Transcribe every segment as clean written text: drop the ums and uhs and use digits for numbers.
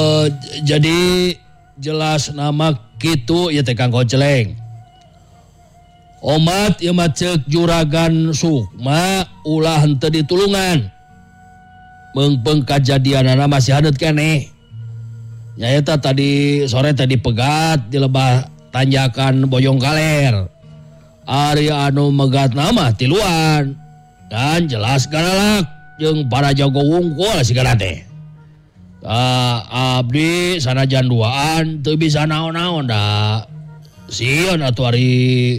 Jadi jelas nama kitu ya teh Kang Koceleng. Omat ieu mah ceuk juragan Sukma ulah henteu ditulungan. Meungpeung kajadianana masih hadeut keneh. Nyaeta tadi sore tadi pegat di lebah tanjakan Boyong Kaler. Ari anu megat nama tiluan. Dan jelas galak jeung para jago wungkul sigana teh. Abdi sanajan duaan teu bisa naon-naon da. Sieun atuh ari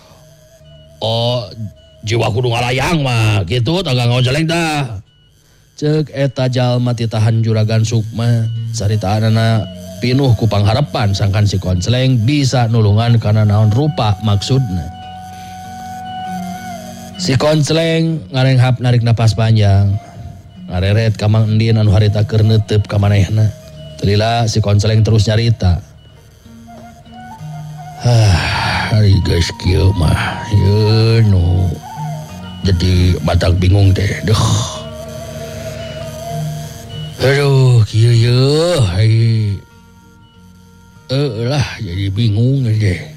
jiwa kudu ngalayang mah kitu tah Kang Koceleng tah. Ceuk eta jalma titahan juragan Sukma caritaanana pinuh ku pangharapan sangkan si Koceleng bisa nulungan kana naon rupa maksudna. Si Koceleng ngarenghap narik napas panjang. Ngareret ka Mang Endin anu harita keur neuteup ka manehna. Telila si Koceleng terus nyarita. Ari geus kieu mah ieu nu jadi batak bingung teh. Aduh kieu yeuh ai. Lah jadi bingung teh.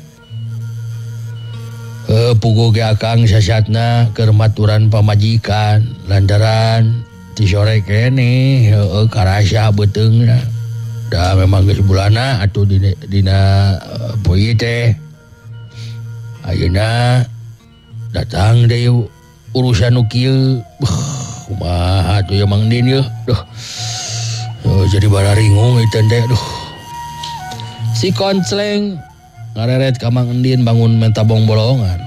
Puguh ge akang sasatna keur maturan pamajikan lantaran ti sore keneh karasa beuteungna. Da memang geus bulana atuh dina poe teh. Ayeuna datang deui urusan nu kieu. Kumaha atuh ya Mang Din yeuh. Jadi bararingung ieu teh. Si Koceleng ngareret ka Mang Endin bangun mentabong bolongan.